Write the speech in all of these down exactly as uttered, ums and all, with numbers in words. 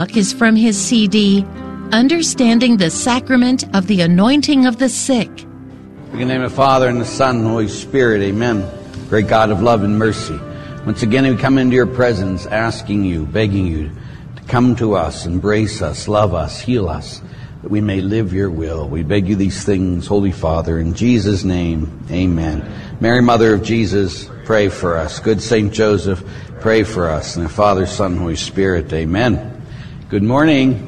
talk is from his C D, Understanding the Sacrament of the Anointing of the Sick. In the name of the Father, and the Son, and the Holy Spirit, amen. Great God of love and mercy. Once again, we come into your presence, asking you, begging you to come to us, embrace us, love us, heal us, that we may live your will. We beg you these things, Holy Father, in Jesus' name, amen. Mary, Mother of Jesus, pray for us. Good Saint Joseph, pray for us. And the Father, Son, and Holy Spirit, amen. Good morning.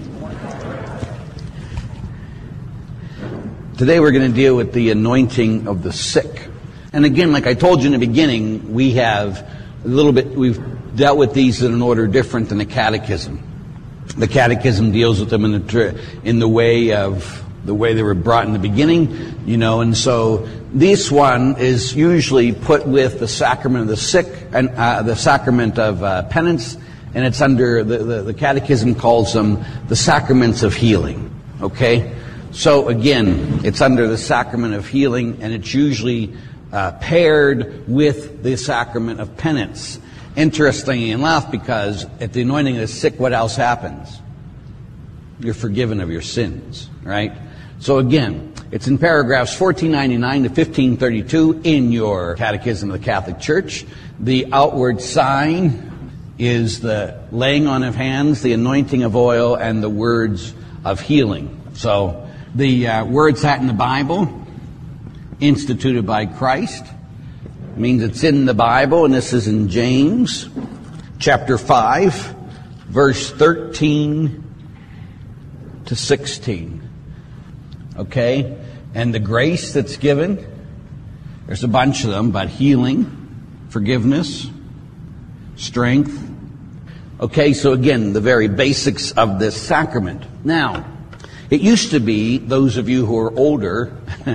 Today we're going to deal with the anointing of the sick. And again, like I told you in the beginning, we have a little bit, we've dealt with these in an order different than the catechism. The catechism deals with them in the, in the way of the way they were brought in the beginning, you know, and so this one is usually put with the sacrament of the sick and uh, the sacrament of uh, penance, and it's under, the, the, the catechism calls them the sacraments of healing, okay? So again, it's under the sacrament of healing, and it's usually uh, paired with the sacrament of penance. Interestingly enough, because at the anointing of the sick, what else happens? You're forgiven of your sins, right? So again, it's in paragraphs fourteen ninety-nine to fifteen thirty-two in your Catechism of the Catholic Church. The outward sign is the laying on of hands, the anointing of oil, and the words of healing. So the uh, words that in the Bible, instituted by Christ, means it's in the Bible, and this is in James chapter five, verse thirteen to sixteen. Okay? And the grace that's given, there's a bunch of them, but healing, forgiveness, strength. Okay, so again, the very basics of this sacrament. Now, it used to be, those of you who are older,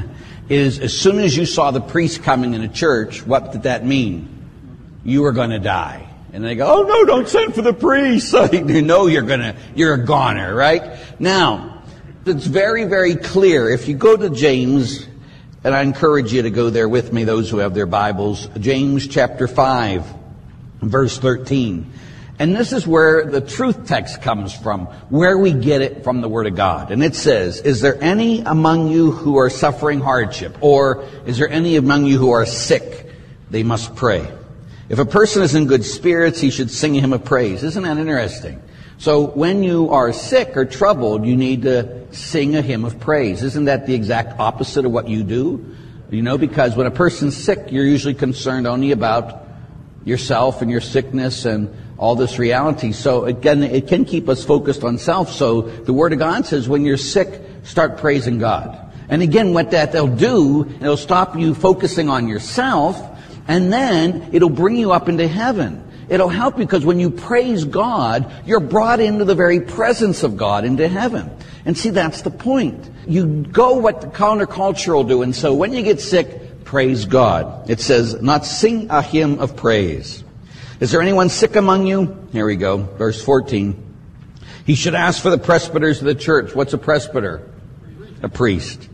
is as soon as you saw the priest coming in a church, what did that mean? You were going to die. And they go, oh no, don't send for the priest. So you know you're going to, you're a goner, right? Now, it's very, very clear. If you go to James, and I encourage you to go there with me, those who have their Bibles, James chapter five, verse thirteen. And this is where the truth text comes from, where we get it from the Word of God. And it says, is there any among you who are suffering hardship? Or is there any among you who are sick? They must pray. If a person is in good spirits, he should sing a hymn of praise. Isn't that interesting? So when you are sick or troubled, you need to sing a hymn of praise. Isn't that the exact opposite of what you do? You know, because when a person's sick, you're usually concerned only about yourself and your sickness and all this reality. So again, it can keep us focused on self. So the Word of God says when you're sick, start praising God. And again, what that they'll do, it'll stop you focusing on yourself, and then it'll bring you up into heaven. It'll help you because when you praise God, you're brought into the very presence of God, into heaven. And see, that's the point. You go what the counterculture will do. And so when you get sick, praise God. It says, not sing a hymn of praise. Is there anyone sick among you? Here we go. Verse fourteen. He should ask for the presbyters of the church. What's a presbyter? A priest.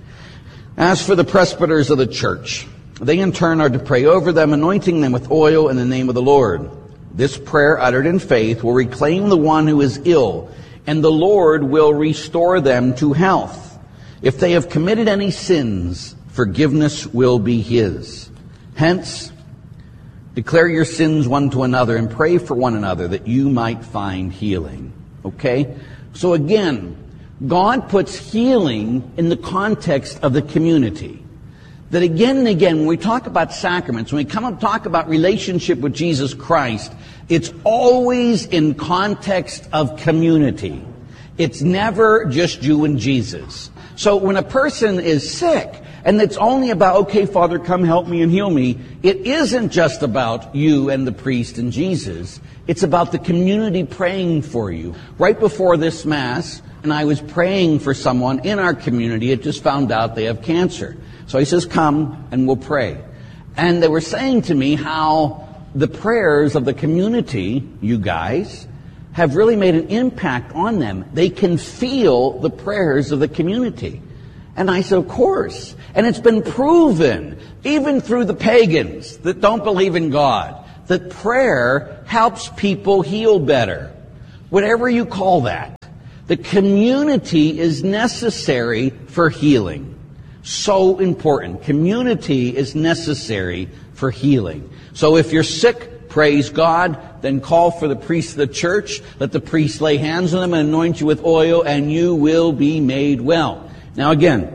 Ask for the presbyters of the church. They in turn are to pray over them, anointing them with oil in the name of the Lord. This prayer uttered in faith will reclaim the one who is ill, and the Lord will restore them to health. If they have committed any sins, forgiveness will be his. Hence, declare your sins one to another and pray for one another that you might find healing. Okay? So again, God puts healing in the context of the community. That again and again, when we talk about sacraments, when we come and talk about relationship with Jesus Christ, it's always in context of community. It's never just you and Jesus. So when a person is sick, and it's only about, okay, Father, come help me and heal me, it isn't just about you and the priest and Jesus. It's about the community praying for you. Right before this Mass, and I was praying for someone in our community, it just found out they have cancer. So he says, come and we'll pray. And they were saying to me how the prayers of the community, you guys, have really made an impact on them. They can feel the prayers of the community. And I said, of course. And it's been proven, even through the pagans that don't believe in God, that prayer helps people heal better. Whatever you call that. The community is necessary for healing. So important. Community is necessary for healing. So if you're sick, praise God, then call for the priest of the church. Let the priest lay hands on them and anoint you with oil, and you will be made well. Now again,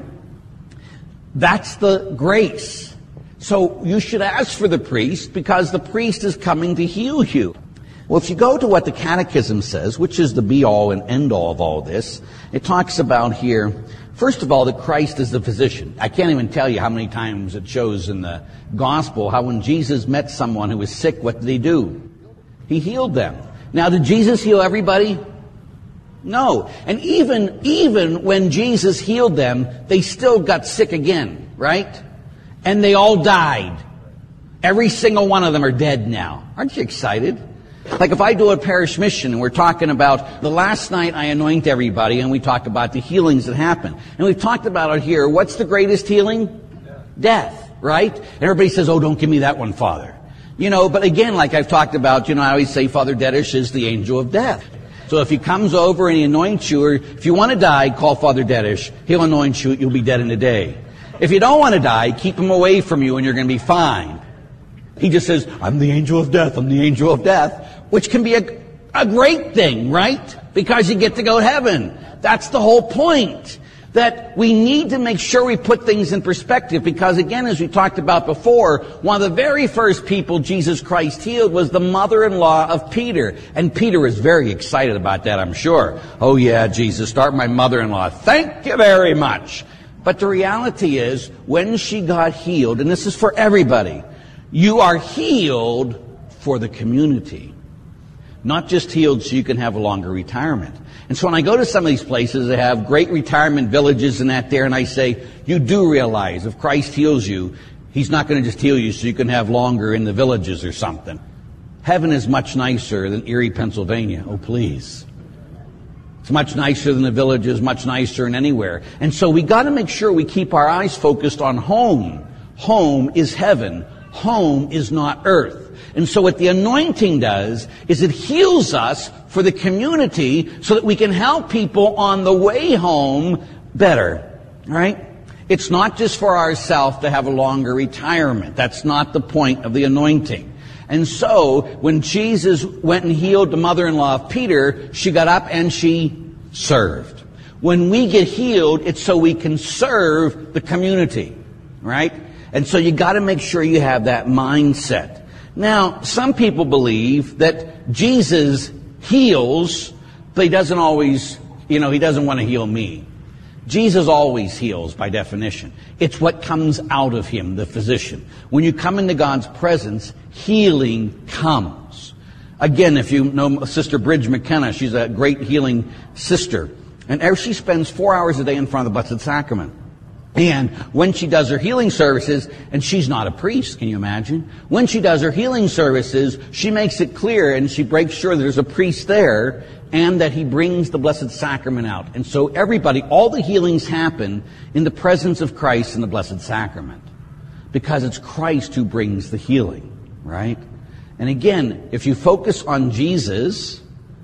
that's the grace. So you should ask for the priest because the priest is coming to heal you. Well, if you go to what the Catechism says, which is the be-all and end-all of all this, it talks about here, first of all, that Christ is the physician. I can't even tell you how many times it shows in the gospel how when Jesus met someone who was sick, what did he do? He healed them. Now, did Jesus heal everybody? No. And even, even when Jesus healed them, they still got sick again, right? And they all died. Every single one of them are dead now. Aren't you excited? Like if I do a parish mission and we're talking about the last night I anoint everybody and we talk about the healings that happen. And we've talked about it here. What's the greatest healing? Death, Death right? And everybody says, oh, don't give me that one, Father. You know, but again, like I've talked about, you know, I always say Father Dedish is the angel of death. So if he comes over and he anoints you, or if you want to die, call Father Dedish. He'll anoint you. You'll be dead in a day. If you don't want to die, keep him away from you and you're going to be fine. He just says, I'm the angel of death. I'm the angel of death. Which can be a, a great thing, right? Because you get to go to heaven. That's the whole point. That we need to make sure we put things in perspective. Because again, as we talked about before, one of the very first people Jesus Christ healed was the mother-in-law of Peter. And Peter was very excited about that, I'm sure. Oh yeah, Jesus, start my mother-in-law. Thank you very much. But the reality is, when she got healed, and this is for everybody, you are healed for the community. Not just healed so you can have a longer retirement. And so when I go to some of these places, they have great retirement villages and that there, and I say, you do realize if Christ heals you, He's not going to just heal you so you can have longer in the villages or something. Heaven is much nicer than Erie, Pennsylvania. Oh, please. It's much nicer than the villages, much nicer than anywhere. And so we got to make sure we keep our eyes focused on home. Home is heaven. Home is not earth. And so what the anointing does is it heals us for the community so that we can help people on the way home better. All right? It's not just for ourselves to have a longer retirement. That's not the point of the anointing. And so when Jesus went and healed the mother-in-law of Peter, she got up and she served. When we get healed, it's so we can serve the community. Right? And so you got to make sure you have that mindset. Now, some people believe that Jesus heals, but he doesn't always, you know, he doesn't want to heal me. Jesus always heals by definition. It's what comes out of him, the physician. When you come into God's presence, healing comes. Again, if you know Sister Bridge McKenna, she's a great healing sister. And she spends four hours a day in front of the Blessed Sacrament. And when she does her healing services, and she's not a priest, can you imagine? When she does her healing services, she makes it clear and she breaks sure there's a priest there and that he brings the Blessed Sacrament out. And so everybody, all the healings happen in the presence of Christ in the Blessed Sacrament. Because it's Christ who brings the healing, right? And again, if you focus on Jesus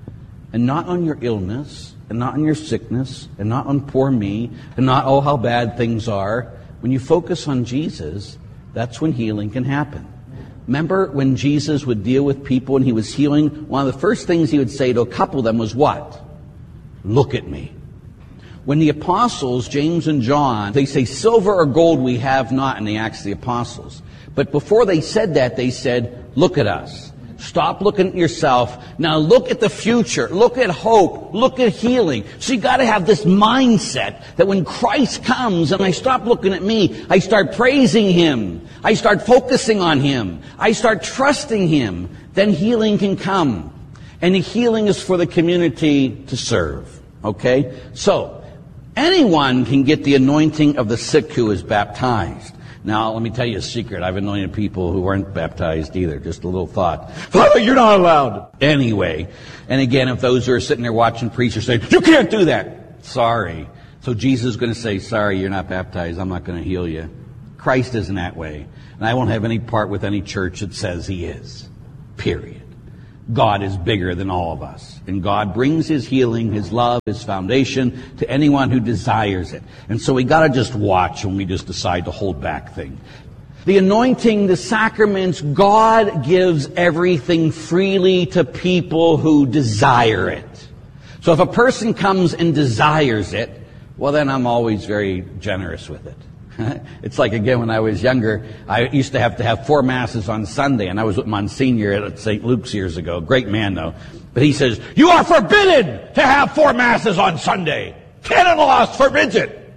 and not on your illness, and not on your sickness, and not on poor me, and not, oh, how bad things are. When you focus on Jesus, that's when healing can happen. Remember when Jesus would deal with people and he was healing, one of the first things he would say to a couple of them was what? Look at me. When the apostles, James and John, they say, silver or gold we have not, in the Acts of the Apostles. But before they said that, they said, look at us. Stop looking at yourself. Now look at the future. Look at hope. Look at healing. So you got to have this mindset that when Christ comes and I stop looking at me, I start praising Him. I start focusing on Him. I start trusting Him. Then healing can come. And the healing is for the community to serve. Okay? So, anyone can get the anointing of the sick who is baptized. Now, let me tell you a secret. I've anointed people who weren't baptized either. Just a little thought. Father, you're not allowed. Anyway. And again, if those who are sitting there watching preachers say, you can't do that. Sorry. So Jesus is going to say, sorry, you're not baptized. I'm not going to heal you. Christ isn't that way. And I won't have any part with any church that says He is. Period. God is bigger than all of us. And God brings His healing, His love, His foundation to anyone who desires it. And so we got to just watch when we just decide to hold back things. The anointing, the sacraments, God gives everything freely to people who desire it. So if a person comes and desires it, well, then I'm always very generous with it. It's like, again, when I was younger, I used to have to have four masses on Sunday, and I was with Monsignor at Saint Luke's years ago. Great man, though. But he says, you are forbidden to have four masses on Sunday. Canon law forbids it.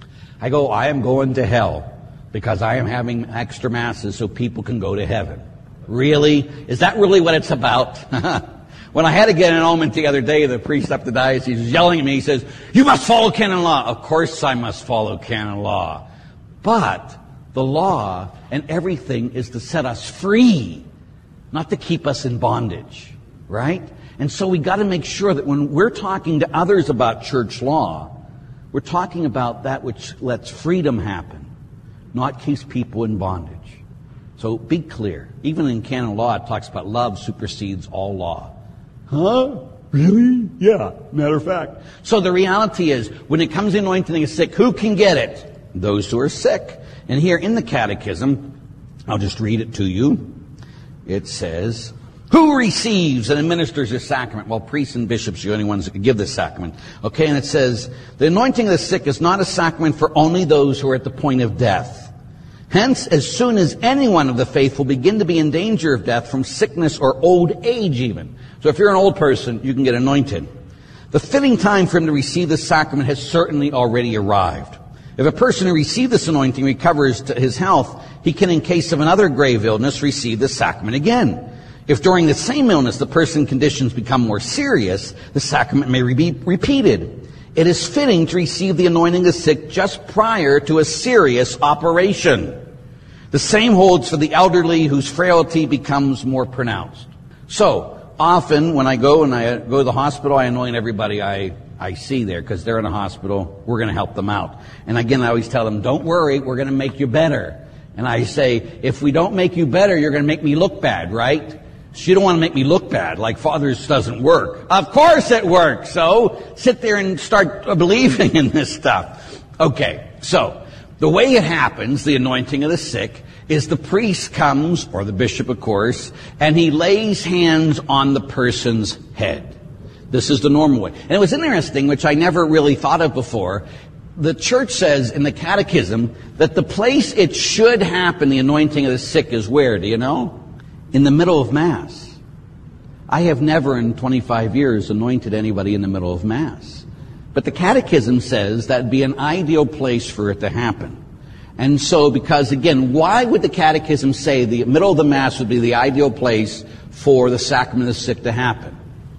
I go, I am going to hell because I am having extra masses so people can go to heaven. Really? Is that really what it's about? When I had to get an annulment the other day, the priest up the diocese was yelling at me. He says, you must follow canon law. Of course I must follow canon law. But the law and everything is to set us free, not to keep us in bondage, right? And so we got to make sure that when we're talking to others about church law, we're talking about that which lets freedom happen, not keeps people in bondage. So be clear. Even in canon law, it talks about love supersedes all law. Huh? Really? Yeah, matter of fact. So the reality is, when it comes to anointing the sick, who can get it? Those who are sick. And here in the Catechism, I'll just read it to you. It says, who receives and administers this sacrament? Well, priests and bishops are the only ones that can give this sacrament. Okay, and it says, the anointing of the sick is not a sacrament for only those who are at the point of death. Hence, as soon as anyone of the faithful begin to be in danger of death from sickness or old age even. So if you're an old person, you can get anointed. The fitting time for him to receive this sacrament has certainly already arrived. If a person who received this anointing recovers to his health, he can, in case of another grave illness, receive the sacrament again. If during the same illness the person's conditions become more serious, the sacrament may be repeated. It is fitting to receive the anointing of the sick just prior to a serious operation. The same holds for the elderly whose frailty becomes more pronounced. So, often when I go and I go to the hospital, I anoint everybody I I see there because they're in a hospital. We're going to help them out. And again, I always tell them, don't worry, we're going to make you better. And I say, if we don't make you better, you're going to make me look bad, right? So you don't want to make me look bad, like Father's doesn't work. Of course it works. So sit there and start believing in this stuff. Okay, so the way it happens, the anointing of the sick, is the priest comes, or the bishop of course, and he lays hands on the person's head. This is the normal way. And it was interesting, which I never really thought of before. The church says in the Catechism that the place it should happen, the anointing of the sick, is where? Do you know? In the middle of Mass. I have never in twenty-five years anointed anybody in the middle of Mass. But the Catechism says that would be an ideal place for it to happen. And so, because again, why would the Catechism say the middle of the Mass would be the ideal place for the sacrament of the sick to happen?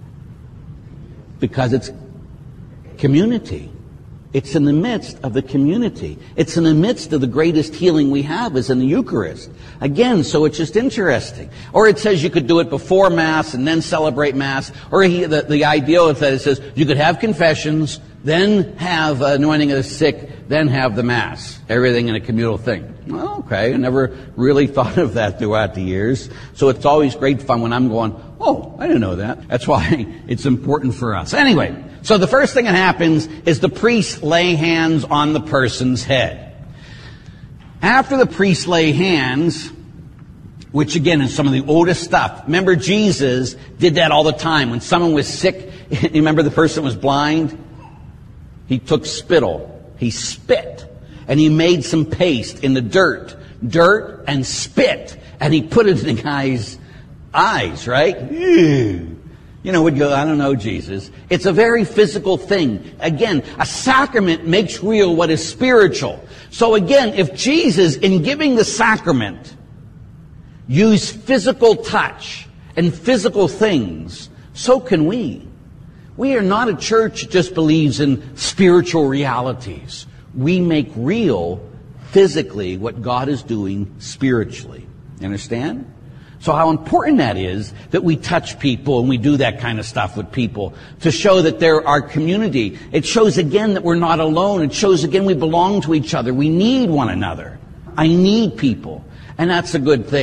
Because it's community. It's in the midst of the community. It's in the midst of the greatest healing we have is in the Eucharist. Again, so it's just interesting. Or it says you could do it before Mass and then celebrate Mass. Or he, the, the ideal is that it says you could have confessions, then have anointing of the sick, then have the Mass. Everything in a communal thing. Well, okay, I never really thought of that throughout the years. So it's always great fun when I'm going, oh, I didn't know that. That's why it's important for us. Anyway, so the first thing that happens is the priest lay hands on the person's head. After the priest lay hands, which again is some of the oldest stuff. Remember, Jesus did that all the time. When someone was sick, you remember the person was blind? He took spittle. He spit. And he made some paste in the dirt. Dirt and spit. And he put it in the guy's eyes, right? Ew. You know, would go, I don't know, Jesus. It's a very physical thing. Again, a sacrament makes real what is spiritual. So again, if Jesus, in giving the sacrament, used physical touch and physical things, so can we. We are not a church that just believes in spiritual realities. We make real, physically, what God is doing spiritually. You understand? So how important that is that we touch people and we do that kind of stuff with people to show that they're our community. It shows again that we're not alone. It shows again we belong to each other. We need one another. I need people. And that's a good thing.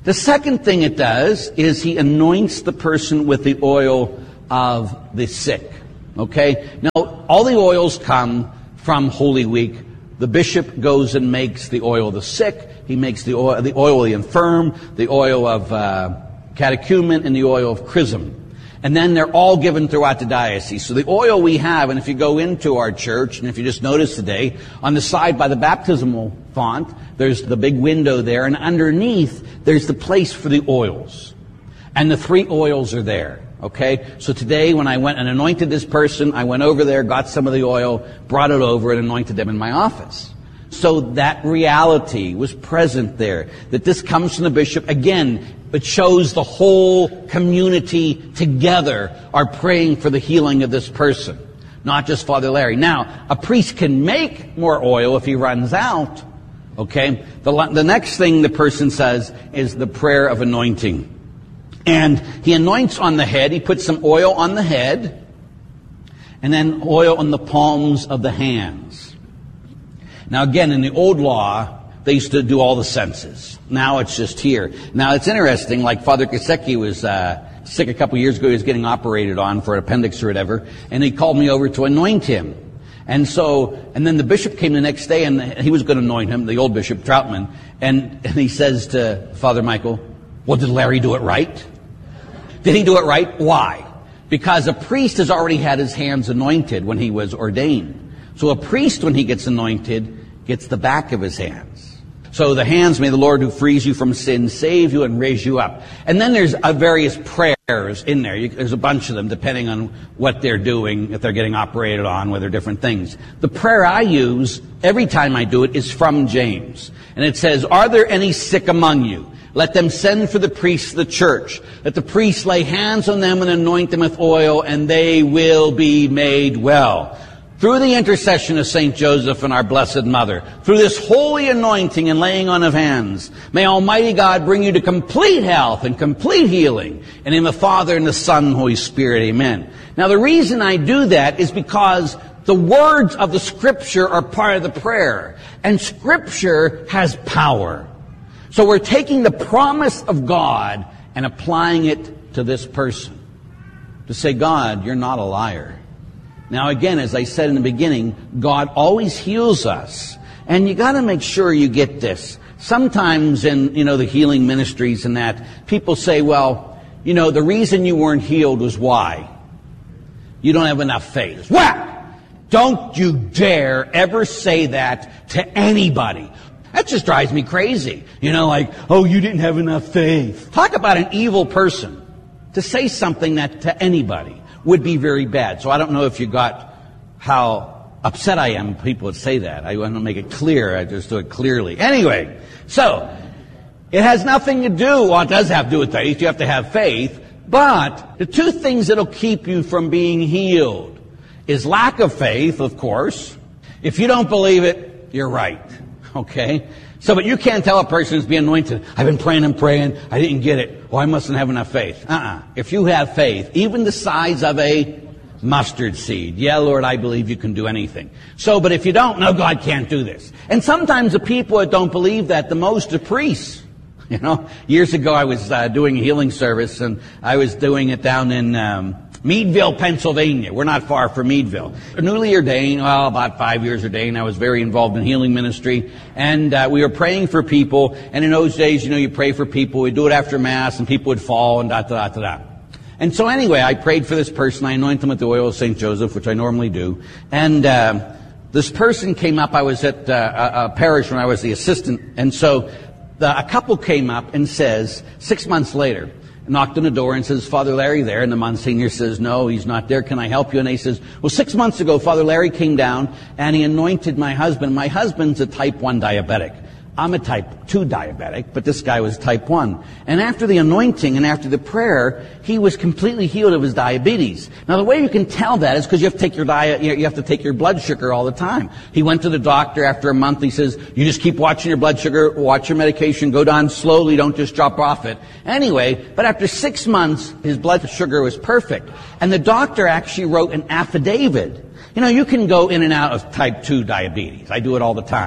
The second thing it does is he anoints the person with the oil of the sick. Okay? Now, all the oils come from Holy Week. The bishop goes and makes the oil of the sick. He makes the oil, the oil of the infirm, the oil of uh, catechumen, and the oil of chrism. And then they're all given throughout the diocese. So the oil we have, and if you go into our church, and if you just notice today, on the side by the baptismal font, there's the big window there, and underneath, there's the place for the oils. And the three oils are there. Okay? So today, when I went and anointed this person, I went over there, got some of the oil, brought it over, and anointed them in my office. So that reality was present there. That this comes from the bishop. Again, it shows the whole community together are praying for the healing of this person. Not just Father Larry. Now, a priest can make more oil if he runs out. Okay? The, the next thing the person says is the prayer of anointing. And he anoints on the head. He puts some oil on the head. And then oil on the palms of the hands. Now again, in the old law, they used to do all the senses. Now it's just here. Now it's interesting, like Father Kosecki was uh, sick a couple years ago. He was getting operated on for an appendix or whatever. And he called me over to anoint him. And so, and then the bishop came the next day and he was going to anoint him, the old Bishop Troutman. And, and he says to Father Michael, well, did Larry do it right? Did he do it right? Why? Because a priest has already had his hands anointed when he was ordained. So a priest, when he gets anointed, gets the back of his hands. So the hands, may the Lord who frees you from sin save you and raise you up. And then there's uh, various prayers in there. You, there's a bunch of them depending on what they're doing, if they're getting operated on, whether different things. The prayer I use every time I do it is from James. And it says, are there any sick among you? Let them send for the priests of the church. Let the priests lay hands on them and anoint them with oil, and they will be made well. Through the intercession of Saint Joseph and our Blessed Mother, through this holy anointing and laying on of hands, may Almighty God bring you to complete health and complete healing. And in the Father and the Son and Holy Spirit, amen. Now the reason I do that is because the words of the Scripture are part of the prayer. And Scripture has power. So we're taking the promise of God and applying it to this person. To say, God, you're not a liar. Now again, as I said in the beginning, God always heals us. And you got to make sure you get this. Sometimes in, you know, the healing ministries and that, people say, well, you know, the reason you weren't healed was why? You don't have enough faith. Well, don't you dare ever say that to anybody. That just drives me crazy. You know, like, oh, you didn't have enough faith. Talk about an evil person. To say something that to anybody would be very bad. So I don't know if you got how upset I am when people would say that. I want to make it clear. I just do it clearly. Anyway, so it has nothing to do, well, it does have to do with faith. You have to have faith. But the two things that'll keep you from being healed is lack of faith, of course. If you don't believe it, you're right. Okay? So, but you can't tell a person who's being anointed, I've been praying and praying, I didn't get it. Oh, I mustn't have enough faith. Uh-uh. If you have faith, even the size of a mustard seed, yeah, Lord, I believe you can do anything. So, but if you don't, no, God can't do this. And sometimes the people that don't believe that the most are priests. You know, years ago I was uh, doing a healing service, and I was doing it down in um, Meadville, Pennsylvania. We're not far from Meadville. Newly ordained, well, about five years ordained. I was very involved in healing ministry. And uh, we were praying for people. And in those days, you know, you pray for people. We'd do it after Mass, and people would fall, and da, da, da, da, da. And so anyway, I prayed for this person. I anointed them with the oil of Saint Joseph, which I normally do. And uh, this person came up. I was at uh, a, a parish when I was the assistant. And so the, a couple came up and says, six months later, knocked on the door and says, Father Larry there? And the Monsignor says, no, he's not there. Can I help you? And he says, well, six months ago, Father Larry came down and he anointed my husband. My husband's a type one diabetic. I'm a type two diabetic, but this guy was type one. And after the anointing and after the prayer, he was completely healed of his diabetes. Now, the way you can tell that is because you have to take your diet, you have to take your blood sugar all the time. He went to the doctor after a month. He says, you just keep watching your blood sugar, watch your medication, go down slowly, don't just drop off it. Anyway, but after six months, his blood sugar was perfect. And the doctor actually wrote an affidavit. You know, you can go in and out of type two diabetes. I do it all the time.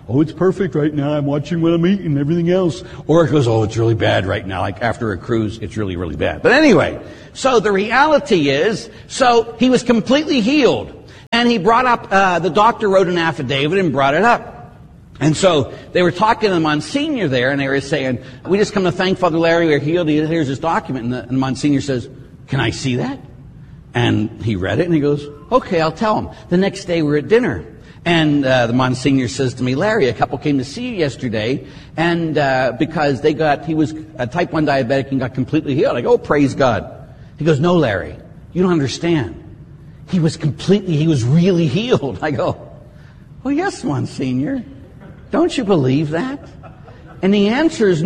oh, it's perfect right now. I'm watching what I'm eating and everything else. Or it goes, oh, it's really bad right now. Like after a cruise, it's really, really bad. But anyway, so the reality is, so he was completely healed. And he brought up, uh, the doctor wrote an affidavit and brought it up. And so they were talking to the Monsignor there, and they were saying, we just come to thank Father Larry, we're healed. Here's this document. And the, and the Monsignor says, can I see that? And he read it, and he goes, okay, I'll tell him. The next day we're at dinner. And uh, the Monsignor says to me, Larry, a couple came to see you yesterday, and uh, because they got, he was a type one diabetic and got completely healed. I go, oh, praise God. He goes, no, Larry, you don't understand. He was completely, he was really healed. I go, well, yes, Monsignor. Don't you believe that? And the answer is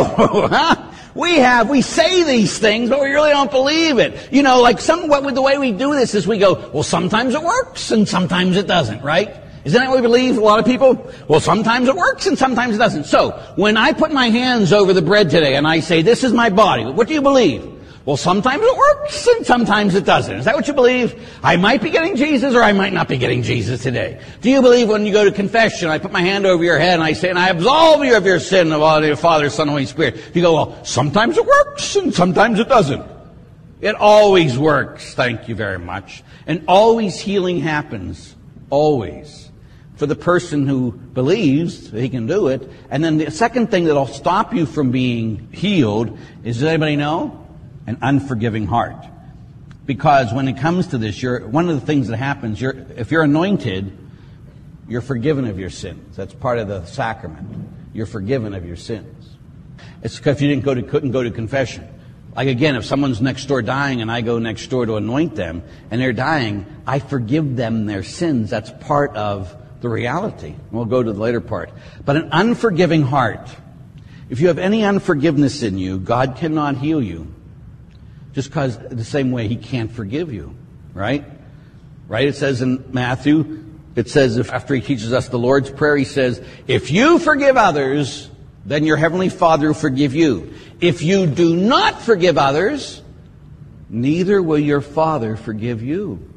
no. We have, we say these things, but we really don't believe it. You know, like some, what, the way we do this is we go, well, sometimes it works and sometimes it doesn't, right? Isn't that what we believe, a lot of people? Well, sometimes it works and sometimes it doesn't. So, when I put my hands over the bread today and I say, this is my body, what do you believe? Well, sometimes it works and sometimes it doesn't. Is that what you believe? I might be getting Jesus or I might not be getting Jesus today. Do you believe when you go to confession, I put my hand over your head and I say, and I absolve you of your sin of all the Father, Son, Holy Spirit? You go, well, sometimes it works and sometimes it doesn't. It always works. Thank you very much. And always healing happens. Always. For the person who believes he can do it. And then the second thing that'll stop you from being healed is, does anybody know? An unforgiving heart. Because when it comes to this, you're, one of the things that happens, you're, if you're anointed, you're forgiven of your sins. That's part of the sacrament. You're forgiven of your sins. It's because if you didn't go to, couldn't go to confession. Like again, if someone's next door dying and I go next door to anoint them and they're dying, I forgive them their sins. That's part of the reality. We'll go to the later part. But an unforgiving heart. If you have any unforgiveness in you, God cannot heal you. Just because the same way he can't forgive you, right? Right? It says in Matthew, it says if after he teaches us the Lord's Prayer, he says, if you forgive others, then your heavenly Father will forgive you. If you do not forgive others, neither will your Father forgive you.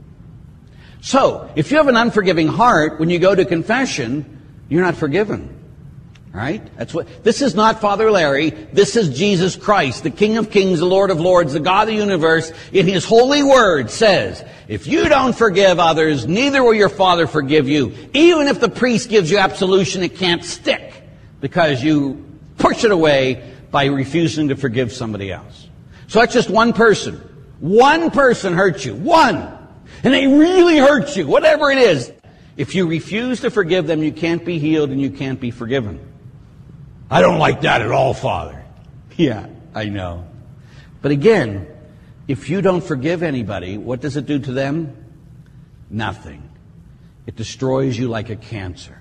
So, if you have an unforgiving heart, when you go to confession, you're not forgiven. Right? That's what, this is not Father Larry. This is Jesus Christ, the King of Kings, the Lord of Lords, the God of the universe. In His holy word says, if you don't forgive others, neither will your Father forgive you. Even if the priest gives you absolution, it can't stick because you push it away by refusing to forgive somebody else. So that's just one person. One person hurts you. One. And they really hurt you, whatever it is. If you refuse to forgive them, you can't be healed and you can't be forgiven. I don't like that at all, Father. Yeah, I know. But again, if you don't forgive anybody, what does it do to them? Nothing. It destroys you like a cancer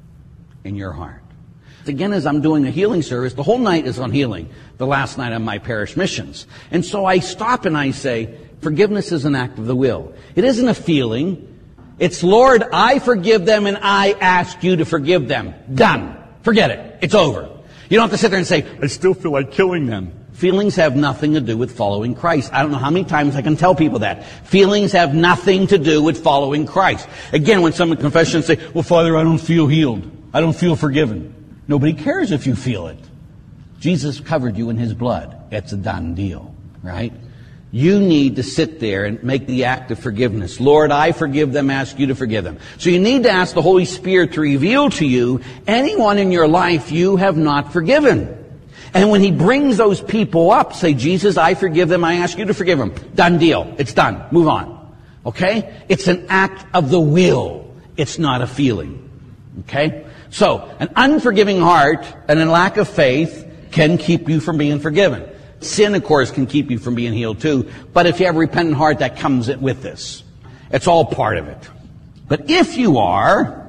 in your heart. Again, as I'm doing a healing service, the whole night is on healing, the last night on my parish missions. And so I stop and I say, forgiveness is an act of the will. It isn't a feeling. It's, Lord, I forgive them and I ask you to forgive them. Done. Forget it. It's over. You don't have to sit there and say, I still feel like killing them. Feelings have nothing to do with following Christ. I don't know how many times I can tell people that. Feelings have nothing to do with following Christ. Again, when someone confession say, well, Father, I don't feel healed. I don't feel forgiven. Nobody cares if you feel it. Jesus covered you in His blood. It's a done deal, right? You need to sit there and make the act of forgiveness. Lord, I forgive them, ask you to forgive them. So you need to ask the Holy Spirit to reveal to you anyone in your life you have not forgiven. And when He brings those people up, say, Jesus, I forgive them, I ask you to forgive them. Done deal. It's done. Move on. Okay? It's an act of the will. It's not a feeling. Okay? So, an unforgiving heart and a lack of faith can keep you from being forgiven. Sin, of course, can keep you from being healed too. But if you have a repentant heart, that comes with this. It's all part of it. But if you are,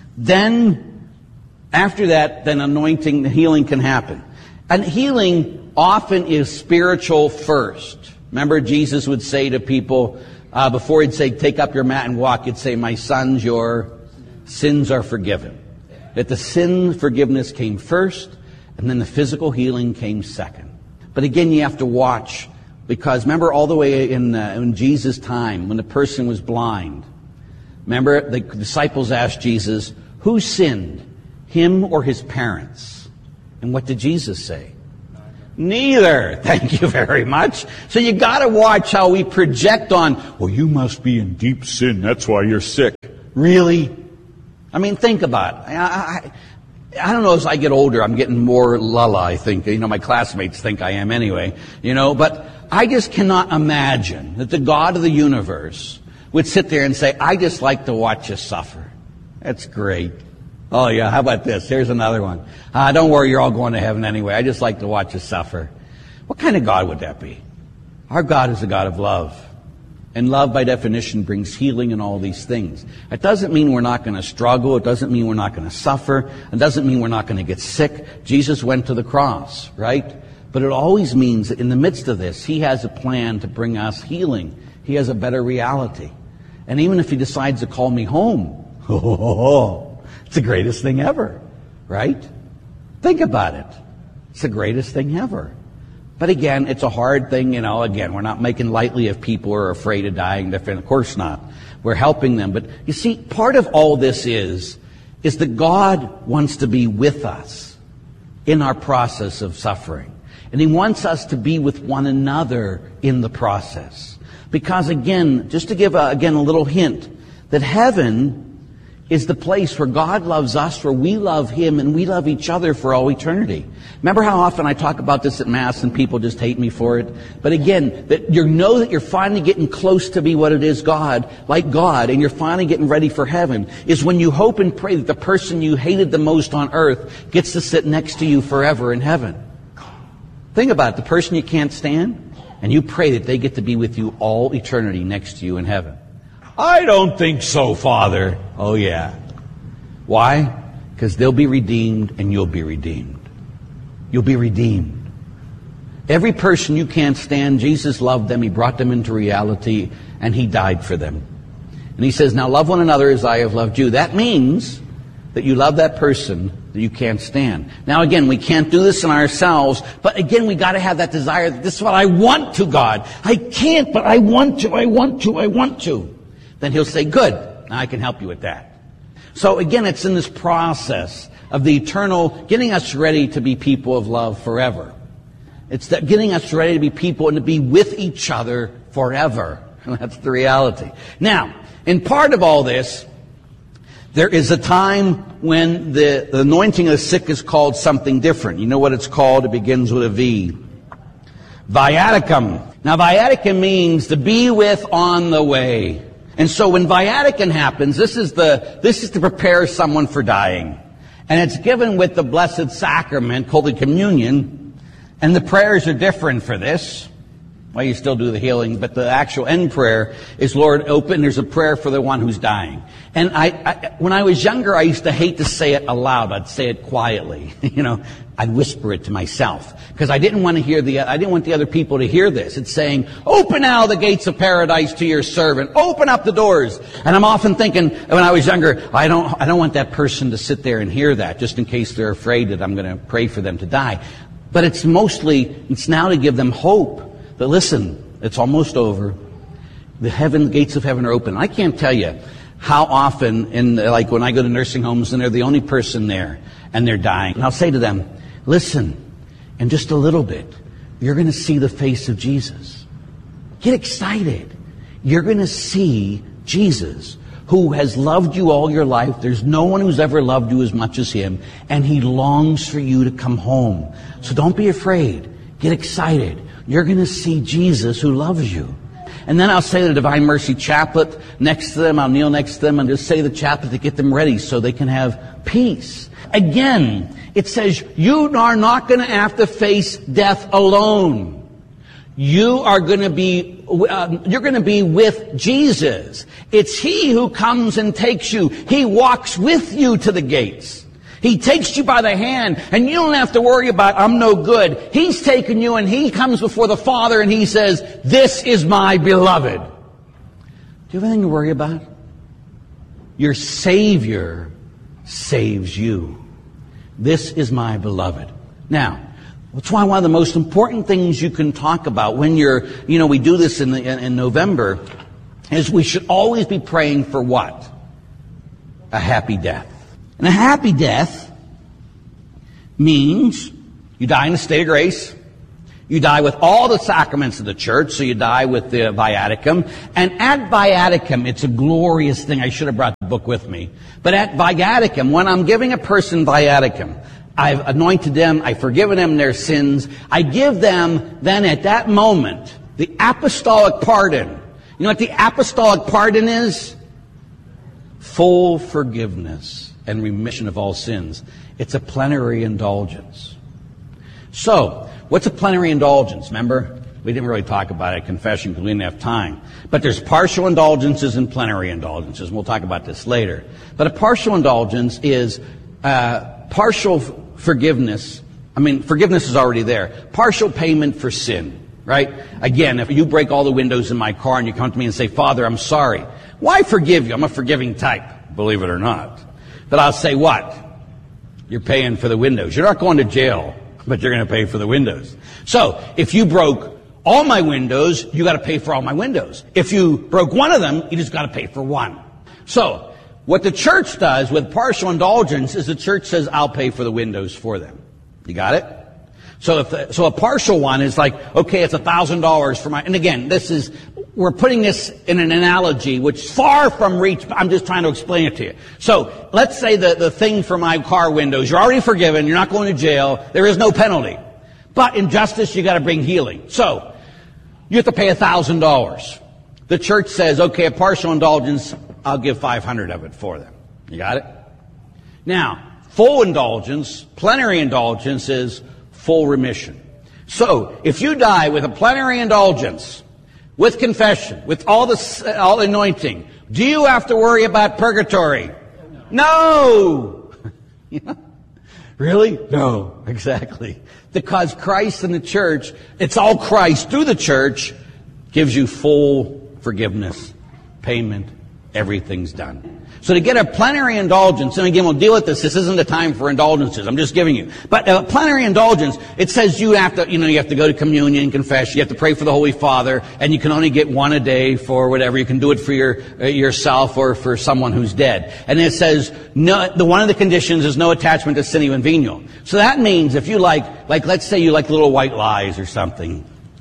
then after that, then anointing, the healing can happen. And healing often is spiritual first. Remember, Jesus would say to people, uh, before He'd say, take up your mat and walk, He'd say, my sons, your sins are forgiven. That the sin forgiveness came first, and then the physical healing came second. But again, you have to watch, because remember all the way in, uh, in Jesus' time, when the person was blind, remember the disciples asked Jesus, who sinned, Him or his parents? And what did Jesus say? Neither. Thank you very much. So you got to watch how we project on, well, you must be in deep sin. That's why you're sick. Really? I mean, think about it. I, I, I don't know, as I get older, I'm getting more lala, I think. You know, my classmates think I am anyway. You know, but I just cannot imagine that the God of the universe would sit there and say, I just like to watch you suffer. That's great. Oh, yeah, how about this? Here's another one. Uh, don't worry, you're all going to heaven anyway. I just like to watch you suffer. What kind of God would that be? Our God is a God of love. And love, by definition, brings healing and all these things. It doesn't mean we're not going to struggle. It doesn't mean we're not going to suffer. It doesn't mean we're not going to get sick. Jesus went to the cross, right? But it always means that in the midst of this, He has a plan to bring us healing. He has a better reality. And even if He decides to call me home, it's the greatest thing ever, right? Think about it. It's the greatest thing ever. But again, it's a hard thing, you know, again, we're not making lightly of people who are afraid of dying. Of course not. We're helping them. But you see, part of all this is, is that God wants to be with us in our process of suffering. And He wants us to be with one another in the process. Because again, just to give, a, again, a little hint, that heaven is the place where God loves us, where we love Him, and we love each other for all eternity. Remember how often I talk about this at Mass and people just hate me for it? But again, that you know that you're finally getting close to be what it is God, like God, and you're finally getting ready for heaven, is when you hope and pray that the person you hated the most on earth gets to sit next to you forever in heaven. Think about it, the person you can't stand, and you pray that they get to be with you all eternity next to you in heaven. I don't think so, Father. Oh, yeah. Why? Because they'll be redeemed and you'll be redeemed. You'll be redeemed. Every person you can't stand, Jesus loved them. He brought them into reality and He died for them. And He says, now love one another as I have loved you. That means that you love that person that you can't stand. Now again, we can't do this in ourselves, but again, we got to have that desire that this is what I want to, God. I can't, but I want to, I want to, I want to. Then He'll say, good, now I can help you with that. So again, it's in this process of the eternal, getting us ready to be people of love forever. It's that getting us ready to be people and to be with each other forever. That's the reality. Now, in part of all this, there is a time when the, the anointing of the sick is called something different. You know what it's called? It begins with a V. Viaticum. Now, viaticum means to be with on the way. And so when viaticum happens, this is the this is to prepare someone for dying. And it's given with the blessed sacrament called the communion. And the prayers are different for this. Well, you still do the healing, but the actual end prayer is, Lord, open. There's a prayer for the one who's dying. And I, I when I was younger, I used to hate to say it aloud. I'd say it quietly. You know, I'd whisper it to myself because I didn't want to hear the I didn't want the other people to hear this. It's saying, open now the gates of paradise to your servant. Open up the doors. And I'm often thinking, when I was younger, I don't I don't want that person to sit there and hear that just in case they're afraid that I'm going to pray for them to die. But it's mostly it's now to give them hope. But listen, it's almost over. The heaven, gates of heaven are open. I can't tell you how often, in like when I go to nursing homes and they're the only person there and they're dying. And I'll say to them, listen, in just a little bit, you're going to see the face of Jesus. Get excited. You're going to see Jesus, who has loved you all your life. There's no one who's ever loved you as much as Him. And He longs for you to come home. So don't be afraid. Get excited. You're going to see Jesus who loves you. And then I'll say the Divine Mercy Chaplet next to them. I'll kneel next to them and just say the chaplet to get them ready so they can have peace. Again, it says you are not going to have to face death alone. You are going to be, uh, you're going to be with Jesus. It's He who comes and takes you. He walks with you to the gates. He takes you by the hand, and you don't have to worry about, I'm no good. He's taken you, and He comes before the Father, and He says, this is my beloved. Do you have anything to worry about? Your Savior saves you. This is my beloved. Now, that's why one of the most important things you can talk about when you're, you know, we do this in, the, in, in November, is we should always be praying for what? A happy death. And a happy death means you die in a state of grace. You die with all the sacraments of the church, so you die with the viaticum. And at viaticum, it's a glorious thing. I should have brought the book with me. But at viaticum, when I'm giving a person viaticum, I've anointed them, I've forgiven them their sins. I give them, then at that moment, the apostolic pardon. You know what the apostolic pardon is? Full forgiveness and remission of all sins. It's a plenary indulgence. So, what's a plenary indulgence? Remember, we didn't really talk about it at confession because we didn't have time. But there's partial indulgences and plenary indulgences. We'll talk about this later. But a partial indulgence is uh, partial f- forgiveness. I mean, forgiveness is already there. Partial payment for sin, right? Again, if you break all the windows in my car and you come to me and say, Father, I'm sorry. Why forgive you? I'm a forgiving type, believe it or not. But I'll say what? You're paying for the windows. You're not going to jail, but you're going to pay for the windows. So, if you broke all my windows, you got to pay for all my windows. If you broke one of them, you just got to pay for one. So, what the church does with partial indulgence is the church says, I'll pay for the windows for them. You got it? So, if the, so a partial one is like, okay, it's a thousand dollars for my, and again, this is, we're putting this in an analogy which is far from reach. I'm just trying to explain it to you. So, let's say the, the thing for my car windows, you're already forgiven, you're not going to jail, there is no penalty. But in justice, you got to bring healing. So, you have to pay a thousand dollars. The church says, okay, a partial indulgence, I'll give five hundred of it for them. You got it? Now, full indulgence, plenary indulgence is full remission. So, if you die with a plenary indulgence, with confession, with all the all anointing, do you have to worry about purgatory? No! Really? No, exactly. Because Christ and the church, it's all Christ through the church, gives you full forgiveness, payment, everything's done. So to get a plenary indulgence, and again, we'll deal with this. This isn't the time for indulgences. I'm just giving you. But a plenary indulgence, it says you have to, you know, you have to go to communion, confess, you have to pray for the Holy Father, and you can only get one a day for whatever. You can do it for your uh, yourself or for someone who's dead. And it says no. The one of the conditions is no attachment to sine and venial. So that means if you like, like let's say you like Little White Lies or something,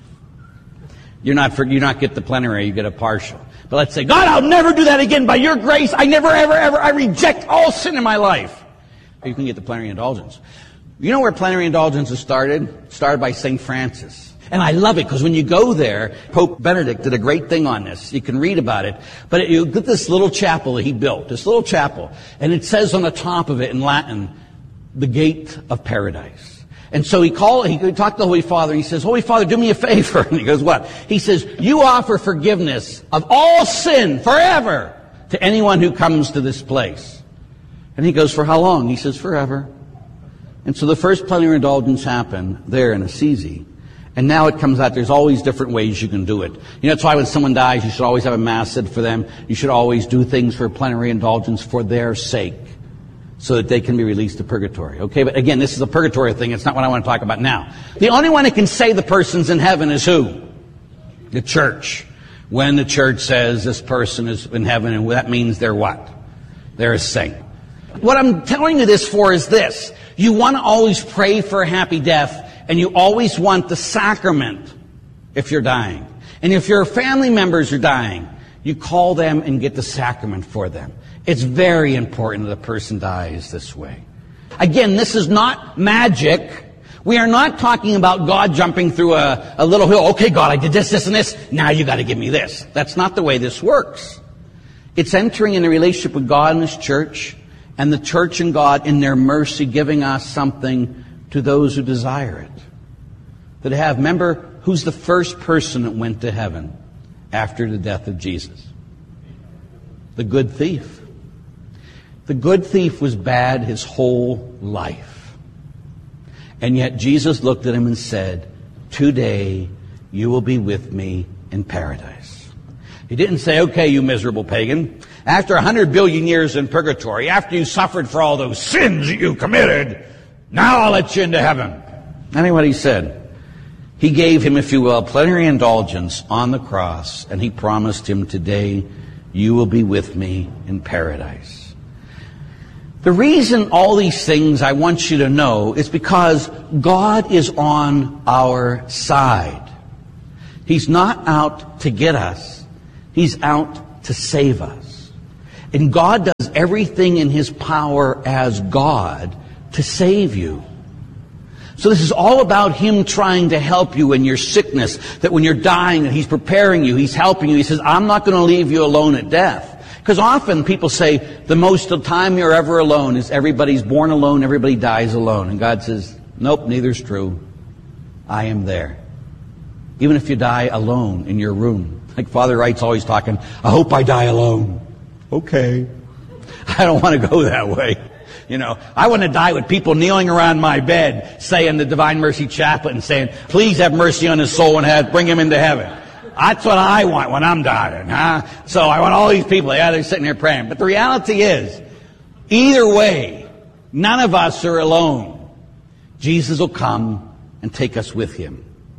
you're not for, you not get the plenary, you get a partial. But let's say, God, I'll never do that again. By your grace, I never, ever, ever, I reject all sin in my life. Or you can get the plenary indulgence. You know where plenary indulgences started? Started by Saint Francis. And I love it because when you go there, Pope Benedict did a great thing on this. You can read about it. But it, you get this little chapel that he built, this little chapel. And it says on the top of it in Latin, the gate of paradise. And so he called, he talked to the Holy Father, and he says, Holy Father, do me a favor. And he goes, what? He says, you offer forgiveness of all sin forever to anyone who comes to this place. And he goes, for how long? He says, forever. And so the first plenary indulgence happened there in Assisi. And now it comes out, there's always different ways you can do it. You know, that's why when someone dies, you should always have a mass said for them. You should always do things for plenary indulgence for their sake, so that they can be released to purgatory. Okay, but again, this is a purgatory thing. It's not what I want to talk about now. The only one that can say the person's in heaven is who? The church. When the church says this person is in heaven, and that means they're what? They're a saint. What I'm telling you this for is this. You want to always pray for a happy death, and you always want the sacrament if you're dying. And if your family members are dying, you call them and get the sacrament for them. It's very important that a person dies this way. Again, this is not magic. We are not talking about God jumping through a, a little hill. Okay, God, I did this, this, and this. Now you got to give me this. That's not the way this works. It's entering in a relationship with God and His church, and the church and God in their mercy giving us something to those who desire it. That have, remember, who's the first person that went to heaven after the death of Jesus? The good thief. The good thief was bad his whole life. And yet Jesus looked at him and said, today you will be with me in paradise. He didn't say, okay, you miserable pagan, after a hundred billion years in purgatory, after you suffered for all those sins that you committed, now I'll let you into heaven. That ain't what he said. He gave him, if you will, plenary indulgence on the cross, and he promised him, today you will be with me in paradise. The reason all these things I want you to know is because God is on our side. He's not out to get us. He's out to save us. And God does everything in His power as God to save you. So this is all about Him trying to help you in your sickness, that when you're dying, that He's preparing you, He's helping you. He says, I'm not going to leave you alone at death. Because often people say the most of the time you're ever alone is everybody's born alone, everybody dies alone. And God says, nope, neither's true. I am there. Even if you die alone in your room. Like Father Wright's always talking, I hope I die alone. Okay. I don't want to go that way. You know, I want to die with people kneeling around my bed saying the Divine Mercy Chaplet and saying, please have mercy on his soul and have, bring him into heaven. That's what I want when I'm dying, huh? So I want all these people, yeah, they're sitting there praying. But the reality is, either way, none of us are alone. Jesus will come and take us with Him.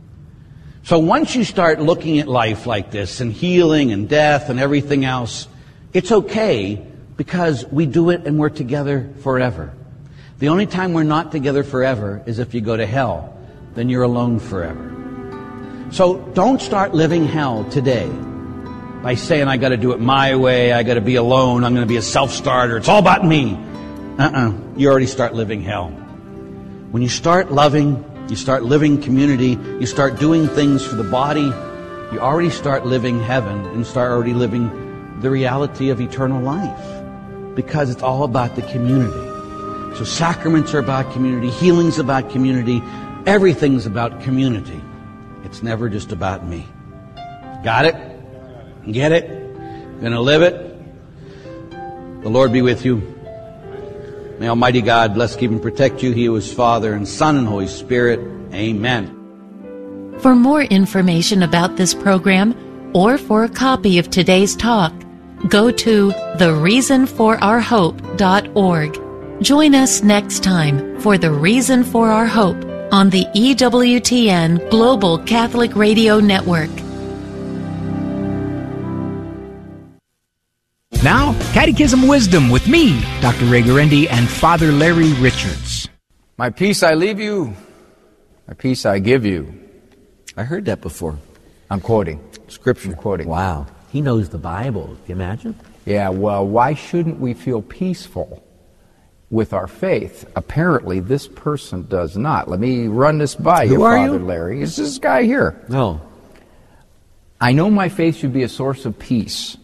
So once you start looking at life like this, and healing and death and everything else, it's okay because we do it and we're together forever. The only time we're not together forever is if you go to hell. Then you're alone forever. So don't start living hell today by saying, I got to do it my way, I got to be alone, I'm going to be a self-starter, it's all about me. Uh-uh. You already start living hell. When you start loving, you start living community, you start doing things for the body, you already start living heaven and start already living the reality of eternal life. Because it's all about the community. So sacraments are about community, healing's about community, everything's about community. It's never just about me. Got it? Get it? Gonna live it? The Lord be with you. May Almighty God bless, keep, and protect you. He who is Father and Son and Holy Spirit. Amen. For more information about this program or for a copy of today's talk, go to the reason for our hope dot org. Join us next time for The Reason for Our Hope on the E W T N Global Catholic Radio Network. Now, Catechism Wisdom with me, Doctor Ray Guarendi, and Father Larry Richards. My peace I leave you, my peace I give you. I heard that before. I'm quoting. Scripture. I'm quoting. Wow. He knows the Bible. Can you imagine? Yeah, well, why shouldn't we feel peaceful with our faith? Apparently, this person does not. Let me run this by Who you, are Father you? Larry. It's this guy here. No. I know my faith should be a source of peace,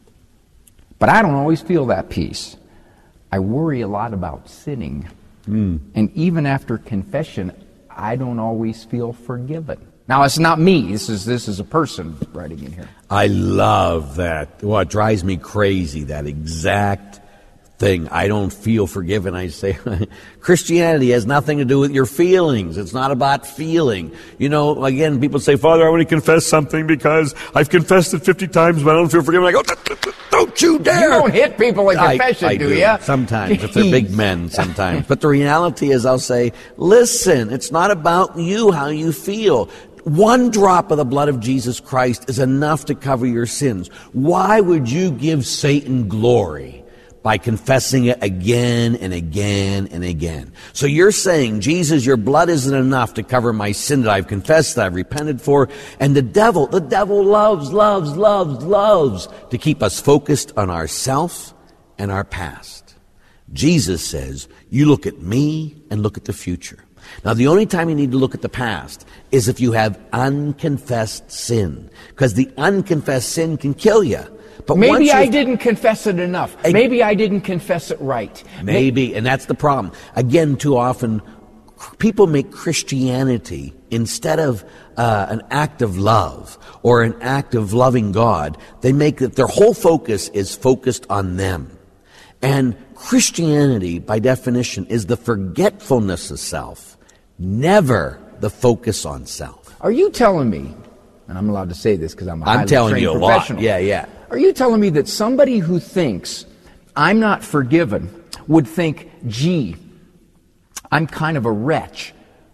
but I don't always feel that peace. I worry a lot about sinning. Mm. And even after confession, I don't always feel forgiven. Now, it's not me. This is this is a person writing in here. I love that. Well, it drives me crazy, that exact thing. I don't feel forgiven. I say, Christianity has nothing to do with your feelings. It's not about feeling. You know, again, people say, Father, I want to confess something because I've confessed it fifty times, but I don't feel forgiven. I go, don't you dare. You don't hit people in confession, I, I do, do you? Sometimes, if they're big men, sometimes. But the reality is, I'll say, listen, it's not about you, how you feel. One drop of the blood of Jesus Christ is enough to cover your sins. Why would you give Satan glory by confessing it again and again and again? So you're saying, Jesus, your blood isn't enough to cover my sin that I've confessed, that I've repented for. And the devil, the devil loves, loves, loves, loves to keep us focused on ourself and our past. Jesus says, you look at me and look at the future. Now, the only time you need to look at the past is if you have unconfessed sin, because the unconfessed sin can kill you. But maybe I didn't confess it enough. I, maybe I didn't confess it right. Maybe, and that's the problem. Again, too often, people make Christianity, instead of uh, an act of love or an act of loving God, they make it, their whole focus is focused on them. And Christianity, by definition, is the forgetfulness of self, never the focus on self. Are you telling me, and I'm allowed to say this because I'm a highly I'm telling trained you a professional. lot. Yeah, yeah. Are you telling me that somebody who thinks I'm not forgiven would think, gee, I'm kind of a wretch.